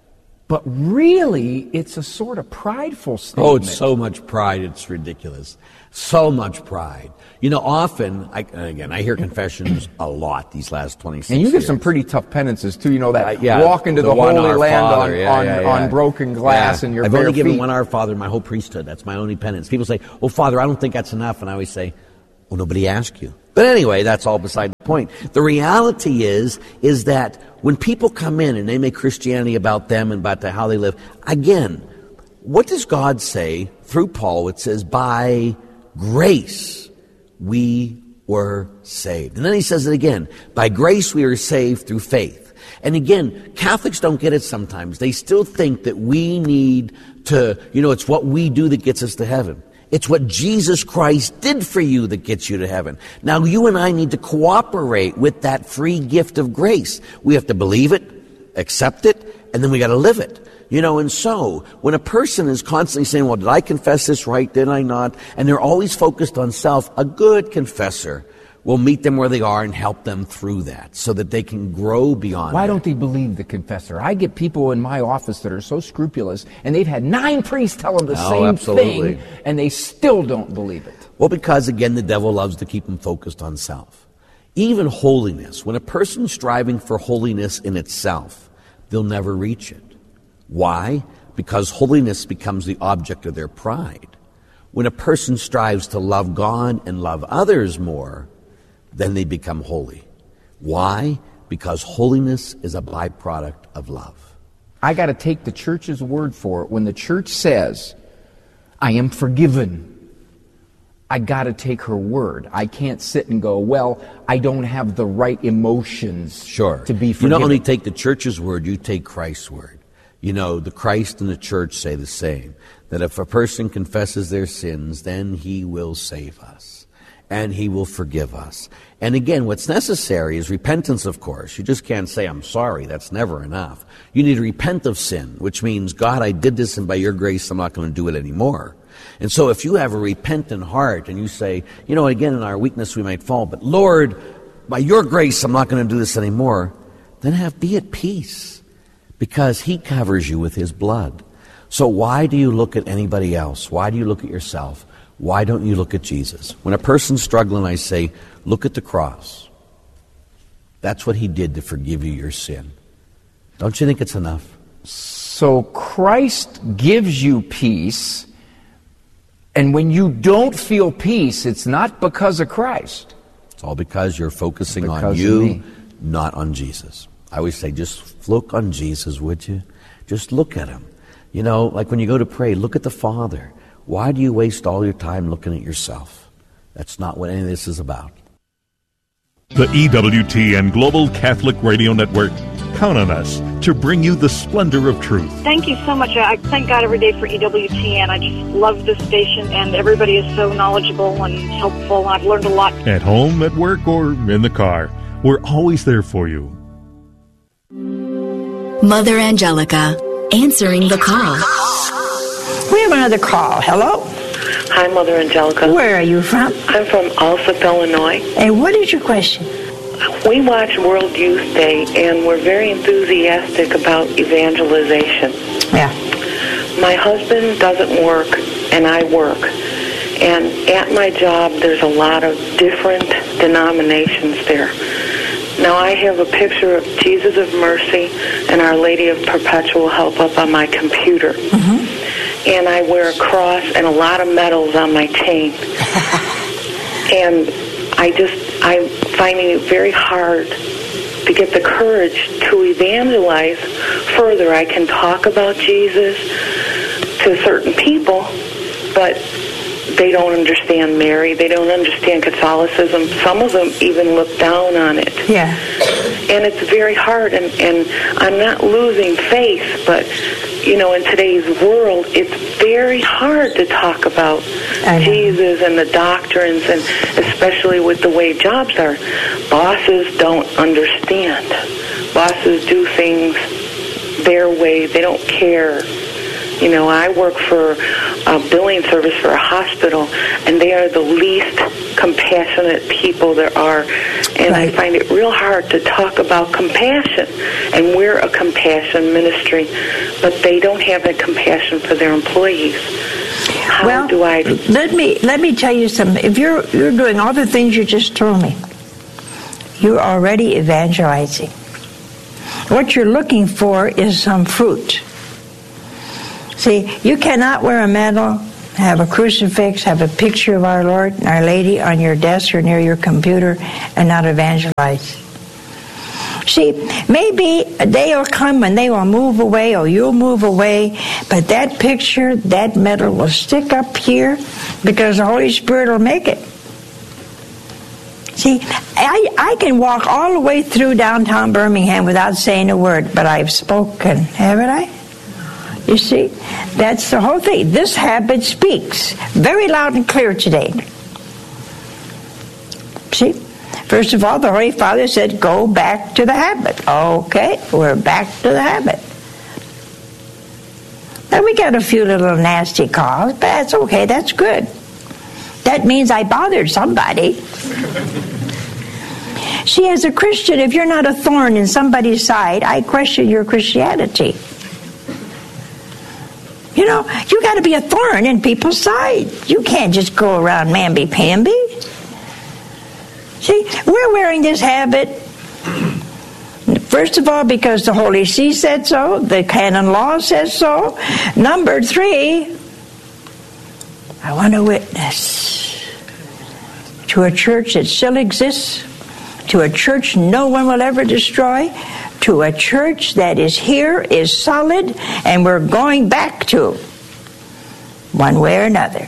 But really, it's a sort of prideful statement. Oh, it's so much pride, it's ridiculous. So much pride. You know, often, I, and again, I hear confessions a lot these last twenty-six years. And you give some pretty tough penances, too. You know, that uh, yeah, walk into the, the Holy Our Land Father. on, yeah, on, yeah, yeah. on broken glass yeah. and your I've bare only given feet. one Our Father in my whole priesthood. That's my only penance. People say, oh, Father, I don't think that's enough. And I always say, well, nobody asked you. But anyway, that's all beside the point. The reality is, is that when people come in and they make Christianity about them and about how they live, again, what does God say through Paul? It says, by grace we were saved. And then he says it again, by grace we are saved through faith. And again, Catholics don't get it sometimes. They still think that we need to, you know, it's what we do that gets us to heaven. It's what Jesus Christ did for you that gets you to heaven. Now, you and I need to cooperate with that free gift of grace. We have to believe it, accept it, and then we got to live it. You know, and so, when a person is constantly saying, well, did I confess this right, did I not? And they're always focused on self, a good confessor will meet them where they are and help them through that so that they can grow beyond Why that. don't they believe the confessor? I get people in my office that are so scrupulous, and they've had nine priests tell them the Oh, same absolutely. thing, and they still don't believe it. Well, because, again, the devil loves to keep them focused on self. Even holiness. When a person's striving for holiness in itself, they'll never reach it. Why? Because holiness becomes the object of their pride. When a person strives to love God and love others more, then they become holy. Why? Because holiness is a byproduct of love. I got to take the church's word for it. When the church says, I am forgiven, I got to take her word. I can't sit and go, well, I don't have the right emotions Sure. to be You forgiven. don't only take the church's word, you take Christ's word. You know, the Christ and the church say the same, that if a person confesses their sins, then he will save us, and he will forgive us. And again, what's necessary is repentance, of course. You just can't say, I'm sorry. That's never enough. You need to repent of sin, which means, God, I did this, and by your grace, I'm not going to do it anymore. And so if you have a repentant heart, and you say, you know, again, in our weakness we might fall, but Lord, by your grace, I'm not going to do this anymore, then have be at peace. Because he covers you with his blood. So why do you look at anybody else? Why do you look at yourself? Why don't you look at Jesus? When a person's struggling, I say, look at the cross. That's what he did to forgive you your sin. Don't you think it's enough? So Christ gives you peace, and when you don't feel peace, it's not because of Christ. It's all because you're focusing Because on of you, me. not on Jesus. I always say, just look on Jesus, would you? Just look at him. You know, like when you go to pray, look at the Father. Why do you waste all your time looking at yourself? That's not what any of this is about. The E W T and Global Catholic Radio Network count on us to bring you the splendor of truth. Thank you so much. I thank God every day for E W T N. I just love this station, and everybody is so knowledgeable and helpful. I've learned a lot. At home, at work, or in the car, we're always there for you. Mother Angelica, answering the call. We have another call. Hello? Hi, Mother Angelica. Where are you from? I'm from Alsip, Illinois. And what is your question? We watch World Youth Day, and we're very enthusiastic about evangelization. Yeah. My husband doesn't work, and I work. And at my job, there's a lot of different denominations there. Now, I have a picture of Jesus of Mercy and Our Lady of Perpetual Help up on my computer. Mm-hmm. And I wear a cross and a lot of medals on my chain. And I just, I'm finding it very hard to get the courage to evangelize further. I can talk about Jesus to certain people, but they don't understand Mary. They don't understand Catholicism. Some of them even look down on it. Yeah. And it's very hard, and, and I'm not losing faith, but, you know, in today's world, it's very hard to talk about Jesus and the doctrines, and especially with the way jobs are. Bosses don't understand. Bosses do things their way. They don't care. You know, I work for uh, uh, billing service for a hospital, and they are the least compassionate people there are. And right. I find it real hard to talk about compassion, and we're a compassion ministry, but they don't have that compassion for their employees. How well, do I... Let me, let me tell you something. If you're, you're doing all the things you just told me, you're already evangelizing. What you're looking for is some fruit. See, you cannot wear a medal, have a crucifix, have a picture of our Lord and Our Lady on your desk or near your computer and not evangelize. See, maybe a day will come when they will move away or you'll move away, but that picture, that medal will stick up here because the Holy Spirit will make it. See, I, I can walk all the way through downtown Birmingham without saying a word, but I've spoken, haven't I? You see, that's the whole thing. This habit speaks very loud and clear today. See? First of all, the Holy Father said, go back to the habit. Okay, we're back to the habit. Now, we got a few little nasty calls, but that's okay, that's good. That means I bothered somebody. See, as a Christian, if you're not a thorn in somebody's side, I question your Christianity. You know, you got to be a thorn in people's side. You can't just go around mamby-pamby. See, we're wearing this habit, first of all, because the Holy See said so, the canon law says so. Number three, I want to witness to a church that still exists, to a church no one will ever destroy, to a church that is here, is solid, and we're going back to, one way or another.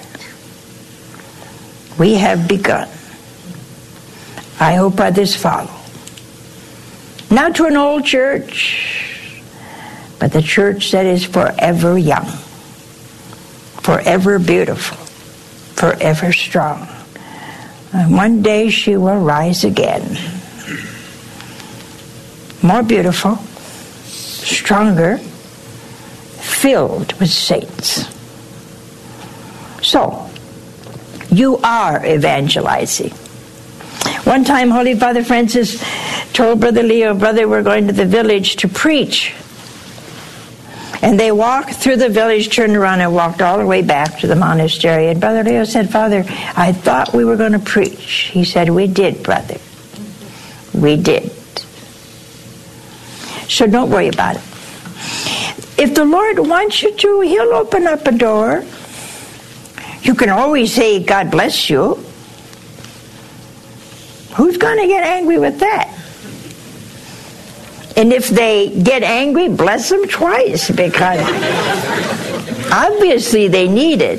We have begun. I hope others follow. Not to an old church, but the church that is forever young, forever beautiful, forever strong. And one day she will rise again. More beautiful, stronger, filled with saints. So, you are evangelizing. One time, Holy Father Francis told Brother Leo, brother, we're going to the village to preach. And they walked through the village, turned around, and walked all the way back to the monastery. And Brother Leo said, Father, I thought we were going to preach. He said, we did, brother. We did. So don't worry about it. If the Lord wants you to, He'll open up a door. You can always say, God bless you. Who's going to get angry with that? And if they get angry, bless them twice, because obviously they need it.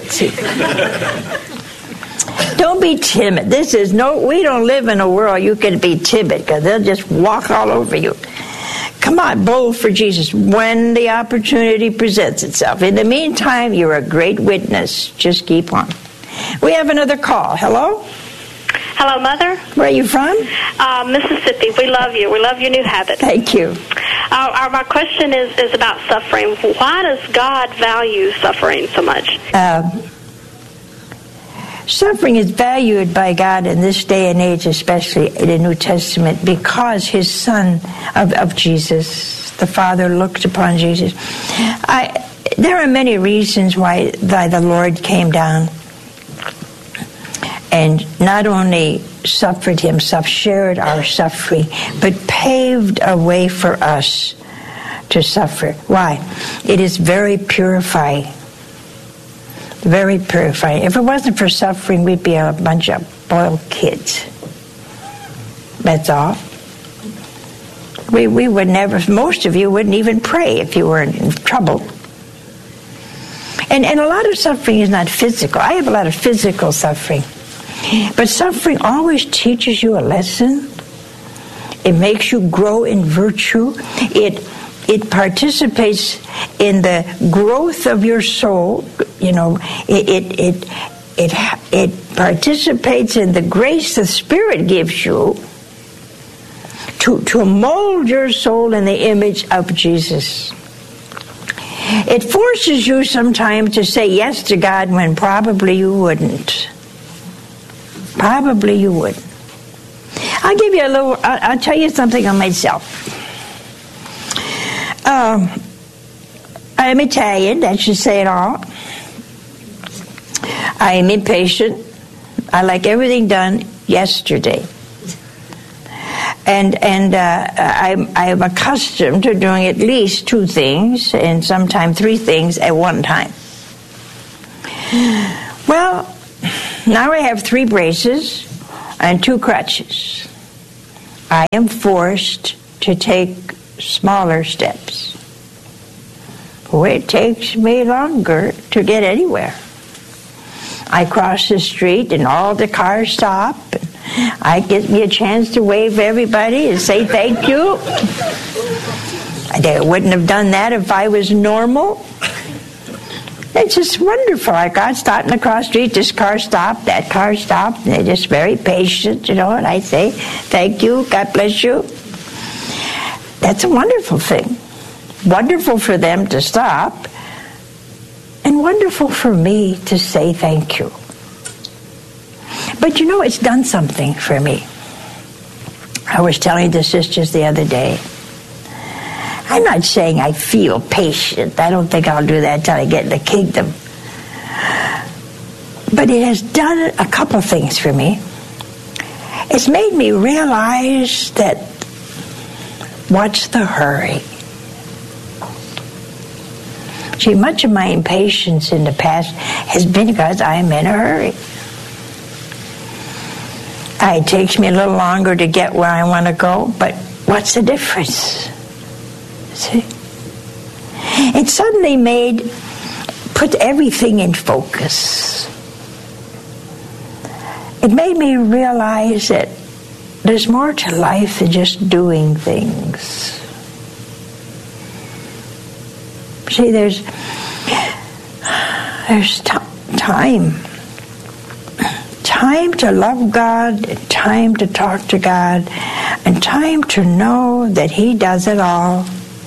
Don't be timid. This is no, we don't live in a world you can be timid, because they'll just walk all over you. Come on, bold for Jesus when the opportunity presents itself. In the meantime, you're a great witness. Just keep on. We have another call. Hello? Hello, Mother. Where are you from? Uh, Mississippi. We love you. We love your new habit. Thank you. Uh, our, my question is, is about suffering. Why does God value suffering so much? Uh, suffering is valued by God in this day and age, especially in the New Testament, because His Son of, of Jesus, the Father, looked upon Jesus. I, there are many reasons why, why the Lord came down and not only suffered Himself, shared our suffering, but paved a way for us to suffer. Why? It is very purifying. Very purifying. If it wasn't for suffering, we'd be a bunch of spoiled kids. That's all. We, we would never, most of you wouldn't even pray if you were in trouble. And, and a lot of suffering is not physical. I have a lot of physical suffering. But suffering always teaches you a lesson. It makes you grow in virtue. It it participates in the growth of your soul. You know, it it it it, it participates in the grace the Spirit gives you to to mold your soul in the image of Jesus. It forces you sometimes to say yes to God when probably you wouldn't. Probably you wouldn't. I'll give you a little, I'll, I'll tell you something on myself. Um, I'm Italian, that should say it all. I am impatient. I like everything done yesterday. And and uh, I'm, I'm accustomed to doing at least two things, and sometimes three things at one time. Well, now I have three braces and two crutches. I am forced to take smaller steps. Well, it takes me longer to get anywhere. I cross the street and all the cars stop. And I get me a chance to wave to everybody and say thank you. I wouldn't have done that if I was normal. It's just wonderful. I got stopping across the street, this car stopped, that car stopped, and they're just very patient, you know, and I say, thank you, God bless you. That's a wonderful thing. Wonderful for them to stop, and wonderful for me to say thank you. But you know, it's done something for me. I was telling the sisters the other day, I'm not saying I feel patient. I don't think I'll do that until I get in the kingdom. But it has done a couple things for me. It's made me realize that what's the hurry? See, much of my impatience in the past has been because I'm in a hurry. It takes me a little longer to get where I want to go, but what's the difference? See? It suddenly made, put everything in focus. It made me realize that there's more to life than just doing things. See, there's there's t- time. Time to love God, and time to talk to God, and time to know that He does it all,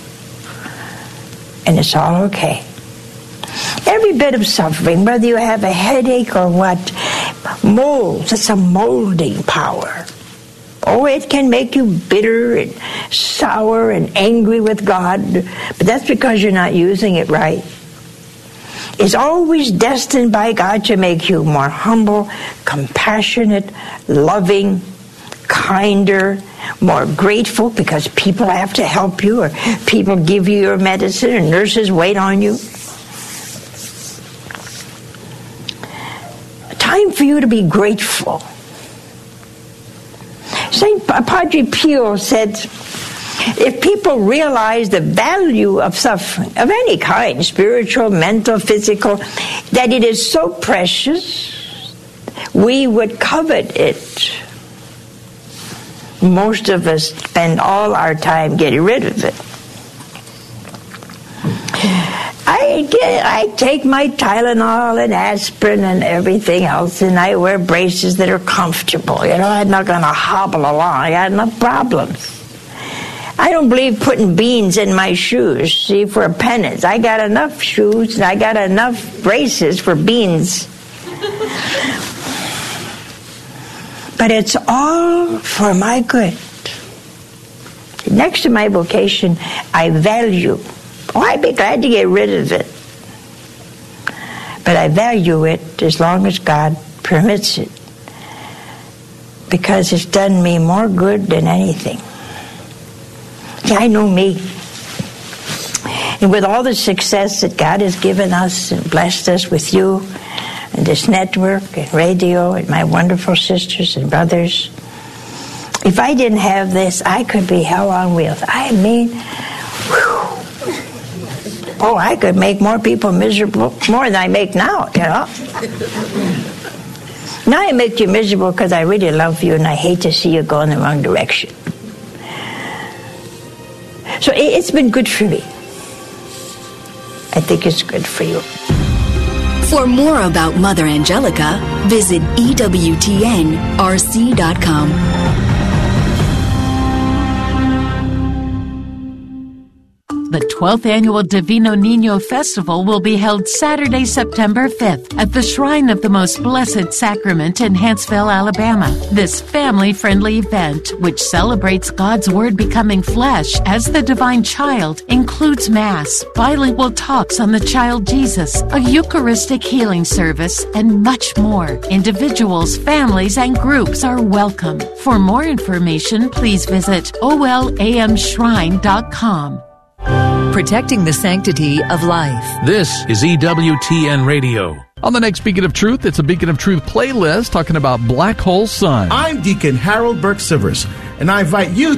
and it's all okay. Every bit of suffering, whether you have a headache or what, molds. It's a molding power. Oh, it can make you bitter and sour and angry with God, but that's because you're not using it right. It's always destined by God to make you more humble, compassionate, loving, kinder, more grateful because people have to help you, or people give you your medicine, and nurses wait on you. Time for you to be grateful. Saint Padre Pio said, if people realize the value of suffering, of any kind, spiritual, mental, physical, that it is so precious, we would covet it. Most of us spend all our time getting rid of it. I get, I take my Tylenol and aspirin and everything else, and I wear braces that are comfortable. You know, I'm not going to hobble along. I got enough problems. I don't believe putting beans in my shoes, see, for a penance. I got enough shoes, and I got enough braces for beans. But it's all for my good. Next to my vocation, I value. Oh, I'd be glad to get rid of it. But I value it as long as God permits it. Because it's done me more good than anything. See, I know me. And with all the success that God has given us and blessed us with you, and this network and radio and my wonderful sisters and brothers, if I didn't have this, I could be hell on wheels. I mean, whew. Oh, I could make more people miserable, more than I make now, you know. Now I make you miserable because I really love you and I hate to see you go in the wrong direction. So it's been good for me. I think it's good for you. For more about Mother Angelica, visit E W T N R C dot com. The twelfth Annual Divino Niño Festival will be held Saturday, September fifth at the Shrine of the Most Blessed Sacrament in Huntsville, Alabama. This family-friendly event, which celebrates God's Word becoming flesh as the divine child, includes Mass, bilingual talks on the child Jesus, a Eucharistic healing service, and much more. Individuals, families, and groups are welcome. For more information, please visit O L A M shrine dot com. Protecting the sanctity of life. This is E W T N Radio. On the next Beacon of Truth, it's a Beacon of Truth playlist talking about Black Hole Sun. I'm Deacon Harold Burke Sivers, and I invite you